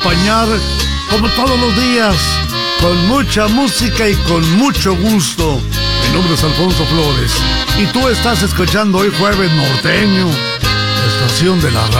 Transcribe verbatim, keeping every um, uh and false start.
acompañar como todos los días, con mucha música y con mucho gusto. Mi nombre es Alfonso Flores y tú estás escuchando hoy Jueves Norteño, estación de la radio.